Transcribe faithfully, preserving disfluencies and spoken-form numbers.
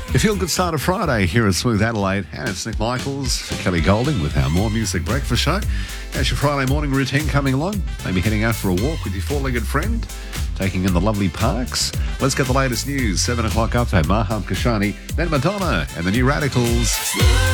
A feel-good start of Friday here at Smooth Adelaide, and it's Nick Michaels, Kelly Golding with our More Music Breakfast Show. How's your Friday morning routine coming along? Maybe heading out for a walk with your four-legged friend, taking in the lovely parks. Let's get the latest news. seven o'clock update, Maham Kashani, then Madonna and the New Radicals.